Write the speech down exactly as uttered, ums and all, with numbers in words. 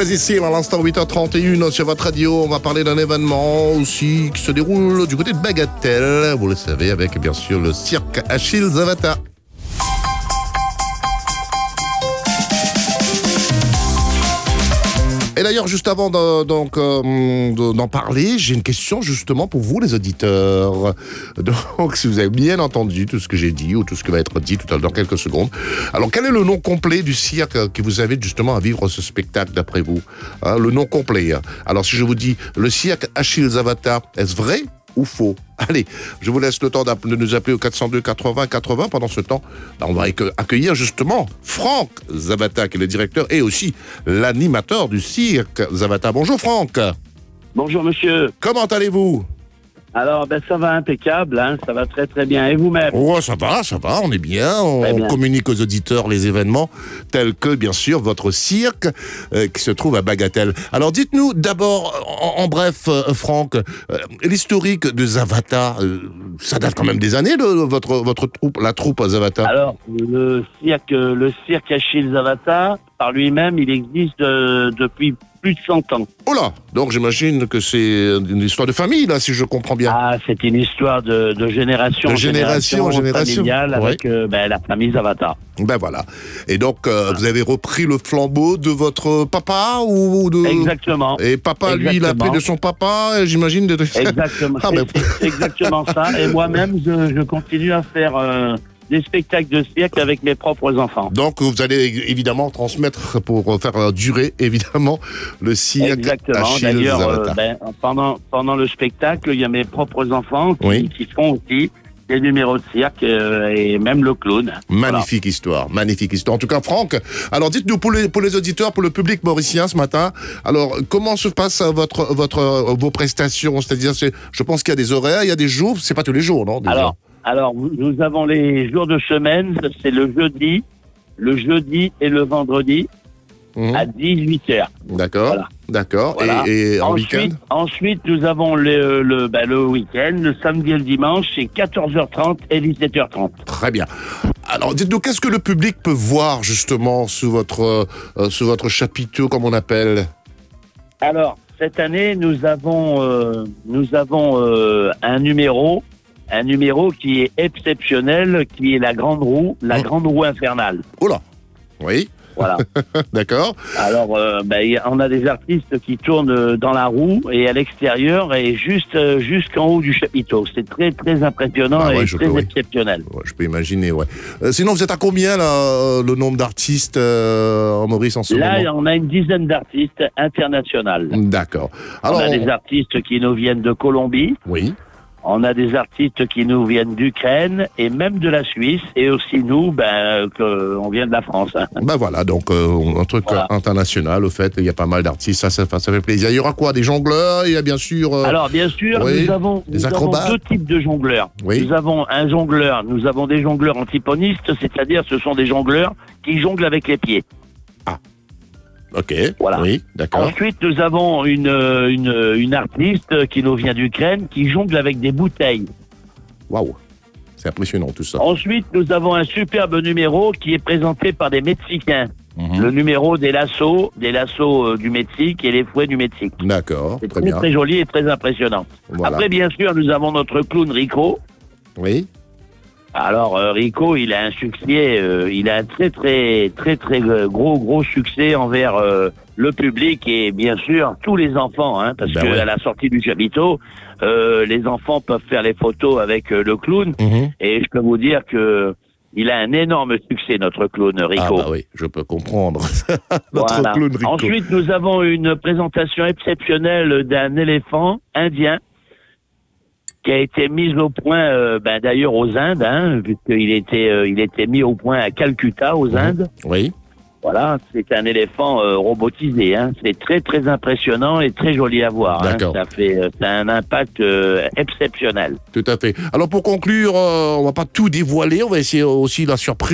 Crazy Seal à l'instant huit heures trente et une sur votre radio. On va parler d'un événement aussi qui se déroule du côté de Bagatelle. Vous le savez, avec bien sûr le cirque Achille Zavata. Et d'ailleurs, juste avant de, donc, euh, de, d'en parler, j'ai une question justement pour vous, les auditeurs. Donc, si vous avez bien entendu tout ce que j'ai dit ou tout ce qui va être dit tout à l'heure dans quelques secondes. Alors, quel est le nom complet du cirque qui vous invite justement à vivre ce spectacle d'après vous, hein, le nom complet. Hein. Alors, si je vous dis le cirque Achille Zavata, est-ce vrai ou faux? Allez, je vous laisse le temps de nous appeler au quatre cent deux quatre-vingts quatre-vingts. Pendant ce temps, bah, on va accueillir justement Franck Zavata, qui est le directeur et aussi l'animateur du cirque Zavata. Bonjour Franck. Bonjour monsieur. Comment allez-vous? Alors, ben ça va impeccable, hein, ça va très très bien. Et vous-même? Oh, ça va, ça va, on est bien. On, bien. on communique aux auditeurs les événements tels que, bien sûr, votre cirque euh, qui se trouve à Bagatelle. Alors, dites-nous d'abord, en, en bref, euh, Franck, euh, l'historique de Zavata, euh, ça date quand même des années, le, votre, votre troupe, la troupe à Zavata. Alors, le cirque, le cirque Achille Zavata, par lui-même, il existe euh, depuis plus de cent ans. Oh là, donc j'imagine que c'est une histoire de famille, là, si je comprends bien. Ah, c'est une histoire de, de génération De en génération en génération. familiale Ouais. avec euh, ben, la famille Zavata. Ben voilà. Et donc, euh, vous avez repris le flambeau de votre papa ou de... Exactement. Et papa, lui, il a Exactement. pris de son papa, j'imagine. De... Exactement. Ah, ben... c'est, c'est exactement ça. Et moi-même, je, je continue à faire euh, des spectacles de cirque avec mes propres enfants. Donc, vous allez évidemment transmettre pour faire durer, évidemment, le cirque Exactement. Achille D'ailleurs, Zavata. euh, ben, pendant, pendant le spectacle, il y a mes propres enfants qui, Oui. qui font aussi des numéros de cirque euh, et même le clown. Magnifique histoire, magnifique histoire. En tout cas, Franck, alors dites-nous pour les, pour les auditeurs, pour le public mauricien ce matin, alors comment se passe votre, votre, vos prestations? C'est-à-dire, c'est, je pense qu'il y a des horaires, il y a des jours, c'est pas tous les jours, non déjà? Alors, alors, nous avons les jours de semaine, c'est le jeudi, le jeudi et le vendredi Mmh. à dix-huit heures. D'accord, Voilà. d'accord. Voilà. Et, et en ensuite, week-end? Ensuite, nous avons le, le, ben, le week-end, le samedi et le dimanche, c'est quatorze heures trente et dix-sept heures trente. Très bien. Alors, dites-nous, qu'est-ce que le public peut voir justement sous votre, euh, sous votre chapiteau, comme on appelle? Alors, cette année, nous avons, euh, nous avons euh, un numéro, un numéro qui est exceptionnel, qui est la grande roue, la Mmh. grande roue infernale. Oh là, oui, Voilà. d'accord. Alors, euh, ben, y a- on a des artistes qui tournent euh, dans la roue et à l'extérieur et juste euh, jusqu'en haut du chapiteau. C'est très très impressionnant Ah ouais, et je très peux, oui. exceptionnel. Ouais, je peux imaginer, ouais. Euh, sinon, vous êtes à combien, là, euh, le nombre d'artistes euh, en Maurice en ce Là, moment? on a une dizaine d'artistes internationaux. D'accord. On Alors, a des artistes qui nous viennent de Colombie. oui, On a des artistes qui nous viennent d'Ukraine et même de la Suisse. Et aussi nous, ben, que, on vient de la France. Hein. ben voilà, donc euh, un truc Voilà. euh, international, au fait, il y a pas mal d'artistes, ça, ça, ça fait plaisir. Il y aura quoi? Des jongleurs, il y a bien sûr... euh, Alors, bien sûr, oui, nous, avons, des nous avons acrobates. deux types de jongleurs. Oui. Nous avons un jongleur, nous avons des jongleurs antiponistes, c'est-à-dire ce sont des jongleurs qui jonglent avec les pieds. Ok, Voilà. oui, d'accord. Ensuite, nous avons une, euh, une, une artiste qui nous vient d'Ukraine qui jongle avec des bouteilles. Waouh, c'est impressionnant tout ça. Ensuite, nous avons un superbe numéro qui est présenté par des Mexicains. Mhm. Le numéro des lassos, des lassos euh, du Mexique et les fouets du Mexique. D'accord, C'est très très, bien. très joli et très impressionnant. Voilà. Après, bien sûr, nous avons notre clown Rico. Oui, Alors, euh, Rico, il a un succès, euh, il a un très, très, très, très euh, gros, gros succès envers euh, le public et bien sûr tous les enfants, hein, parce Ben que ouais. à la sortie du chapiteau, euh, les enfants peuvent faire les photos avec euh, le clown Mhm. et je peux vous dire que il a un énorme succès, notre clown Ah Rico. bah oui, je peux comprendre. Notre Voilà. clown Rico. Ensuite, nous avons une présentation exceptionnelle d'un éléphant indien qui a été mise au point, euh, ben, d'ailleurs aux Indes, hein, puisqu'il était, euh, il était mis au point à Calcutta, aux Mhm. Indes. Oui, Voilà, c'est un éléphant euh, robotisé. Hein. C'est très très impressionnant et très joli à voir. Hein. D'accord. Ça fait, euh, ça a un impact euh, exceptionnel. tout à fait. Alors pour conclure, euh, on va pas tout dévoiler, on va essayer aussi la surprise.